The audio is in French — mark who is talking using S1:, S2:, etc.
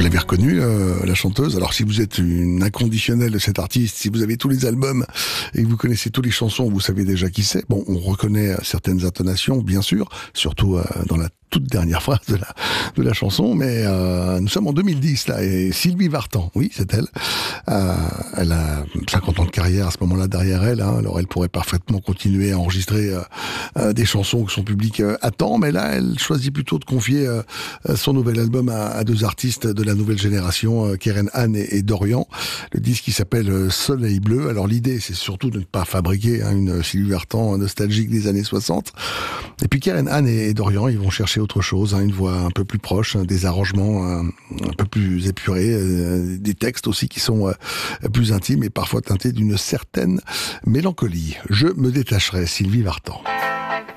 S1: l'avez reconnue, la chanteuse. Alors si vous êtes une inconditionnelle de cet artiste, si vous avez tous les albums et que vous connaissez toutes les chansons, vous savez déjà qui c'est. Bon, on reconnaît certaines intonations, bien sûr, surtout dans la toute dernière phrase de la chanson, mais nous sommes en 2010 là, et Sylvie Vartan, oui, c'est elle. Elle a 50 ans de carrière à ce moment-là derrière elle, hein, alors elle pourrait parfaitement continuer à enregistrer des chansons que son public attend, mais là, elle choisit plutôt de confier son nouvel album à deux artistes de la nouvelle génération, Keren Han et Dorian. Le disque qui s'appelle Soleil Bleu. Alors l'idée, c'est surtout de ne pas fabriquer une Sylvie Vartan nostalgique des années 60. Et puis Keren Han et Dorian, ils vont chercher autre chose, une voix un peu plus proche, des arrangements un peu plus épurés, des textes aussi qui sont plus intimes et parfois teintés d'une certaine mélancolie. Je me détacherai, Sylvie Vartan.